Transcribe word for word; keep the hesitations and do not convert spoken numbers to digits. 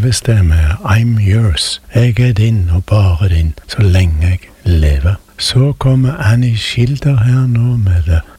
Elvestemme, I'm yours. Jeg er din og bare din, så lenge jeg lever. Så kommer Annie Schilder her nå med det